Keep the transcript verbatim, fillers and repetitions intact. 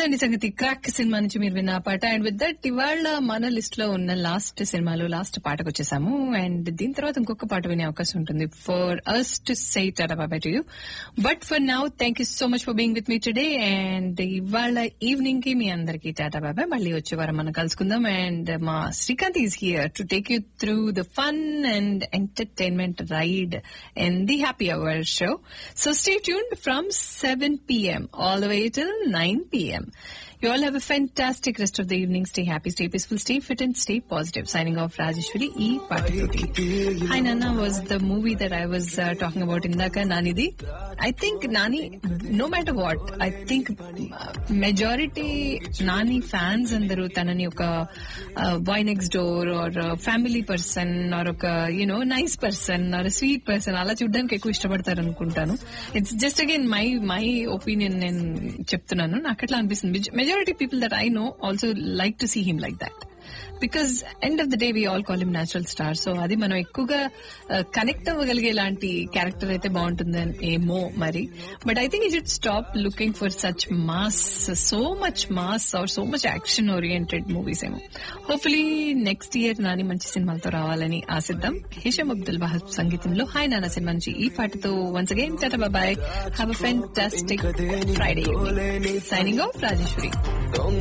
అదండి సంగతి. Crack cinema నుంచి మీరు విన్న పాట. అండ్ విత్ దట్ ఇవాళ మన లిస్ట్ లో ఉన్న లాస్ట్ సినిమాలో లాస్ట్ పాటకు వచ్చేసాము. అండ్ దీని తర్వాత ఇంకొక పాట వినే అవకాశం ఉంటుంది for us to say Tata bye to you. But for now thank you so much for being with me today. And ఇవాళ ఈవినింగ్ కి మీ అందరికి టాటా బాయ్. మళ్ళీ వచ్చే వారం మనం కలుసుకుందాం. అండ్ మా Srikanth is here to take you through the fun and entertainment ride in the happy our show. So stay tuned from seven p.m. all the way till nine p.m. You all have a fantastic rest of the evening. Stay happy, stay peaceful, stay fit and stay positive. Signing off, Rajeshwari E. Patikuti. Hi Nana was the movie that I was uh, talking about indaka, Nanidi. I think Nani, no matter what, I think uh, majority Nani fans andaru tanani oka uh, boy next door or a family person or oka, you know, nice person or a sweet person ala చూడడానికి ఎక్కువ ఇష్టపడతారు అనుకుంటాను. It's just again my my opinion నేను చెప్తున్నాను. నాకు అట్లా అనిపిస్తుంది. Majority people that I know also like to see him like that. Because end of the day we all call him natural star. So అది మనం ఎక్కువగా కనెక్ట్ అవ్వగలిగే లాంటి character అయితే బాగుంటుందని ఏమో మరి. But I think you should stop looking for such mass, so much mass or so much action oriented movies ఏమో. Hopefully next year Nani మంచి సినిమాలతో రావాలని ఆశిద్దాం. హిషామ్ అబ్దుల్ వహాబ్ సంగీతంలో హాయ్ నానా సినిమా నుంచి ఈ పాటతో once again Tata bye. Have a fantastic Friday evening. Signing off Rajeshwari.